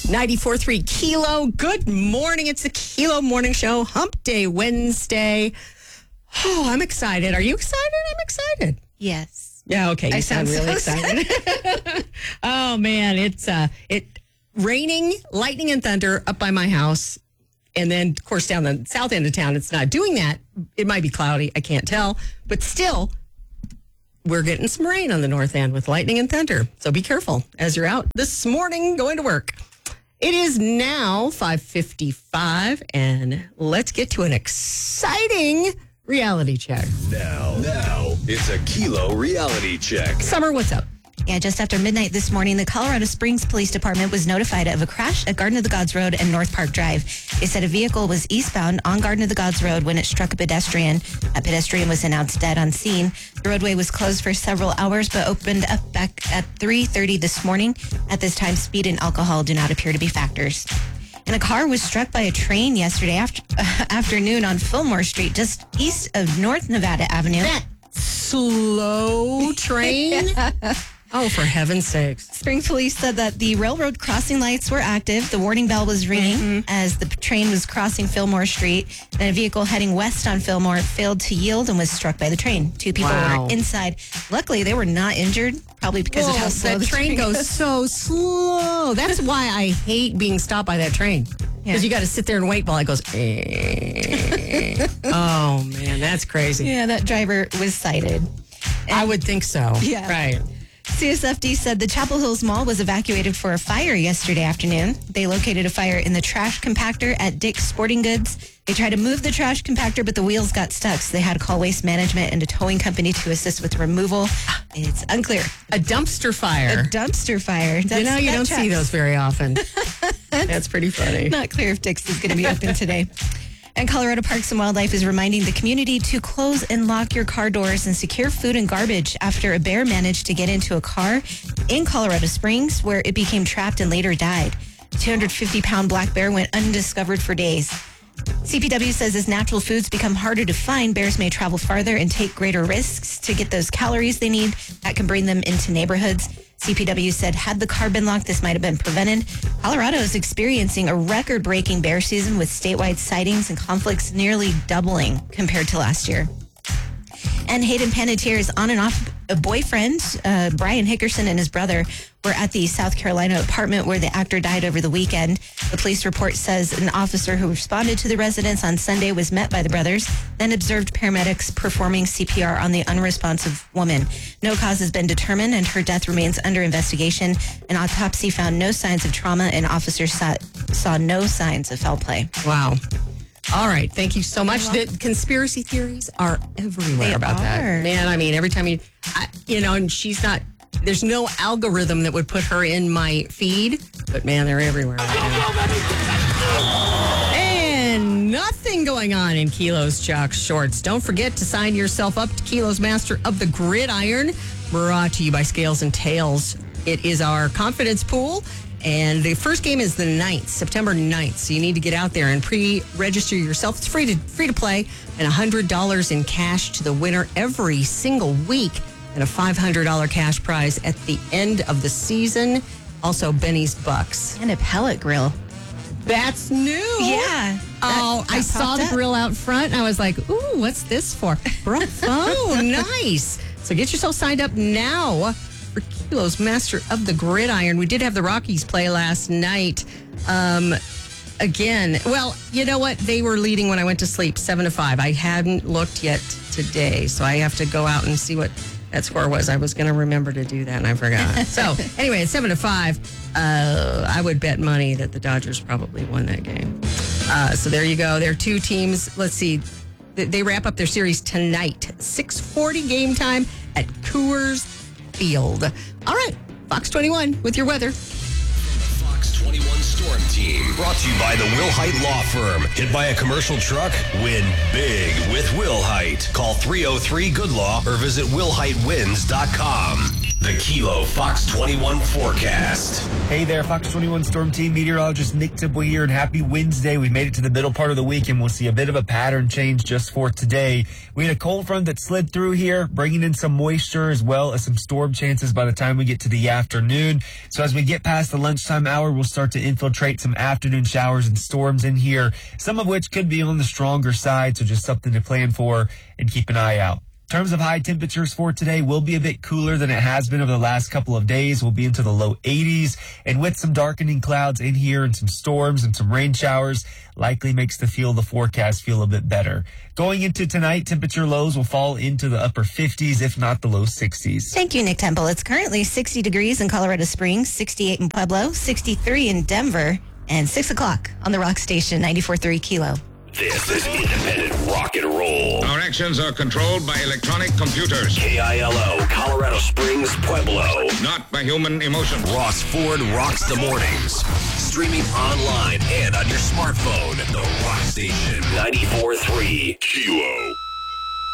94.3 Kilo. Good morning. It's the Kilo Morning Show. Hump Day Wednesday. Oh, I'm excited. Are you excited? I'm excited. Yes. Yeah, okay. You sound really excited. Oh, man. It's raining, lightning and thunder up by my house. And then, of course, down the south end of town, it's not doing that. It might be cloudy. I can't tell. But still, we're getting some rain on the north end with lightning and thunder. So be careful as you're out this morning going to work. It is now 5:55, and let's get to an exciting reality check. Now, it's a Kilo reality check. Summer, what's up? Yeah, just after midnight this morning, the Colorado Springs Police Department was notified of a crash at Garden of the Gods Road and North Park Drive. They said a vehicle was eastbound on Garden of the Gods Road when it struck a pedestrian. That pedestrian was announced dead on scene. The roadway was closed for several hours, but opened up back at 3:30 this morning. At this time, speed and alcohol do not appear to be factors. And a car was struck by a train yesterday afternoon on Fillmore Street, just east of North Nevada Avenue. That slow train? Oh, for heaven's sakes. Springs police said that the railroad crossing lights were active. The warning bell was ringing as the train was crossing Fillmore Street. And a vehicle heading west on Fillmore failed to yield and was struck by the train. Two people were inside. Luckily, they were not injured, probably because of how slow the train goes so slow. That's why I hate being stopped by that train. Because you got to sit there and wait while it goes. Oh, man, that's crazy. Yeah, that driver was cited. I would think so. Yeah. Right. CSFD said the Chapel Hills Mall was evacuated for a fire yesterday afternoon. They located a fire in the trash compactor at Dick's Sporting Goods. They tried to move the trash compactor, but the wheels got stuck, so they had to call Waste Management and a towing company to assist with removal. It's unclear. A dumpster fire. A dumpster fire. You don't see those very often. That's pretty funny. Not clear if Dick's is going to be open today. And Colorado Parks and Wildlife is reminding the community to close and lock your car doors and secure food and garbage after a bear managed to get into a car in Colorado Springs where it became trapped and later died. 250-pound black bear went undiscovered for days. CPW says as natural foods become harder to find, bears may travel farther and take greater risks to get those calories they need. That can bring them into neighborhoods. CPW said had the car been locked, this might have been prevented. Colorado is experiencing a record-breaking bear season with statewide sightings and conflicts nearly doubling compared to last year. And Hayden Panettiere's on and off boyfriend, Brian Hickerson, and his brother were at the South Carolina apartment where the actor died over the weekend. The police report says an officer who responded to the residence on Sunday was met by the brothers, then observed paramedics performing CPR on the unresponsive woman. No cause has been determined, and her death remains under investigation. An autopsy found no signs of trauma, and officers saw no signs of foul play. Wow. All right. Thank you so much. The conspiracy theories are everywhere about that. Man, I mean, every time and she's not, there's no algorithm that would put her in my feed, but man, they're everywhere. And nothing going on in Kilo's Jock Shorts. Don't forget to sign yourself up to Kilo's Master of the Gridiron, brought to you by Scales and Tails. It is our confidence pool. And the first game is the 9th, September 9th. So you need to get out there and pre-register yourself. It's free to play, and $100 in cash to the winner every single week, and a $500 cash prize at the end of the season. Also, Benny's Bucks. And a pellet grill. That's new. Yeah. I saw the grill out front, and I was like, ooh, what's this for? Oh, nice. So get yourself signed up now for Kilo's Master of the Gridiron. We did have the Rockies play last night. Again, well, you know what? They were leading when I went to sleep, 7-5. I hadn't looked yet today, so I have to go out and see what that score was. I was going to remember to do that, and I forgot. So, anyway, at 7-5, I would bet money that the Dodgers probably won that game. So there you go. There are two teams. Let's see. They wrap up their series tonight. 6:40 game time at Coors Field. All right, Fox 21 with your weather. Fox 21 Storm Team, brought to you by the Will Height Law Firm. Hit by a commercial truck? Win big with Will Height. Call 303-GOOD-LAW or visit willheightwins.com. The Kilo Fox 21 forecast. Hey there, Fox 21 Storm Team meteorologist Nick Temple here, and happy Wednesday. We made it to the middle part of the week, and we'll see a bit of a pattern change just for today. We had a cold front that slid through here, bringing in some moisture as well as some storm chances by the time we get to the afternoon. So as we get past the lunchtime hour, we'll start to infiltrate some afternoon showers and storms in here, some of which could be on the stronger side, so just something to plan for and keep an eye out. In terms of high temperatures for today, will be a bit cooler than it has been over the last couple of days. We'll be into the low 80s, and with some darkening clouds in here and some storms and some rain showers, likely makes the forecast feel a bit better. Going into tonight, temperature lows will fall into the upper 50s, if not the low 60s. Thank you, Nick Temple. It's currently 60 degrees in Colorado Springs, 68 in Pueblo, 63 in Denver, and 6 o'clock on the Rock Station, 94.3 Kilo. This is independent rock and roll. Our actions are controlled by electronic computers. KILO, Colorado Springs, Pueblo. Not by human emotion. Ross Ford rocks the mornings. Streaming online and on your smartphone. The Rock Station, 94.3 Kilo.